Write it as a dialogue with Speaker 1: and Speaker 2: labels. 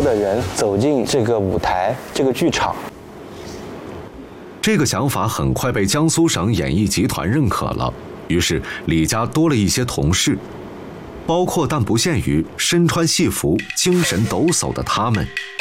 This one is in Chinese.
Speaker 1: 的人走进这个舞台、这个剧场。
Speaker 2: 这个想法很快被江苏省演艺集团认可了，于是李家多了一些同事，包括但不限于身穿戏服、精神抖擞的他们，